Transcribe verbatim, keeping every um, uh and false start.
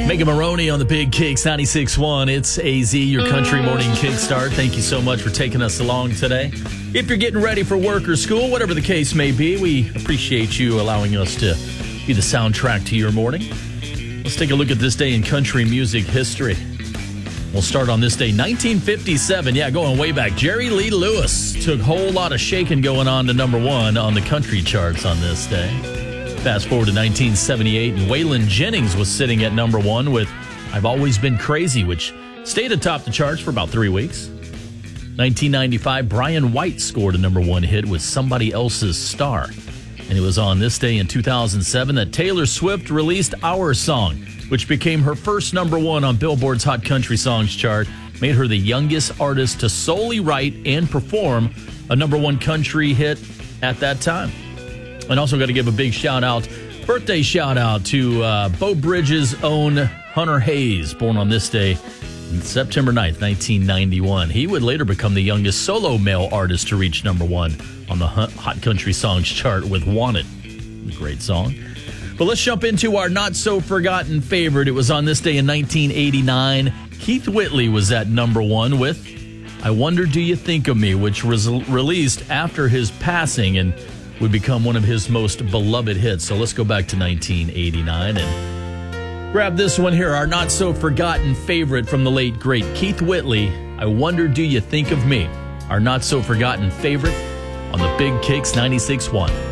Megan Maroney on the Big Kicks ninety-six point one. It's A Z, your country morning kickstart. Thank you so much for taking us along today. If you're getting ready for work or school, whatever the case may be, we appreciate you allowing us to be the soundtrack to your morning. Let's take a look at this day in country music history. We'll start on this day, nineteen fifty-seven. Yeah, going way back. Jerry Lee Lewis took a whole lot of shaking going on to number one on the country charts on this day. Fast forward to nineteen seventy-eight, and Waylon Jennings was sitting at number one with I've Always Been Crazy, which stayed atop the charts for about three weeks. nineteen ninety-five, Brian White scored a number one hit with Somebody Else's Star. And it was on this day in two thousand seven that Taylor Swift released Our Song, which became her first number one on Billboard's Hot Country Songs chart, made her the youngest artist to solely write and perform a number one country hit at that time. And also got to give a big shout out, birthday shout out to uh, Bo Bridges' own Hunter Hayes, born on this day, September ninth, nineteen ninety-one. He would later become the youngest solo male artist to reach number one on the Hot Country Songs chart with Wanted. A great song. But let's jump into our not-so-forgotten favorite. It was on this day in nineteen eighty-nine. Keith Whitley was at number one with I Wonder Do You Think of Me, which was released after his passing and would become one of his most beloved hits. So let's go back to nineteen eighty-nine and grab this one here, our not-so-forgotten favorite from the late, great Keith Whitley, I Wonder Do You Think of Me, our not-so-forgotten favorite on the Big Kicks ninety-six point one.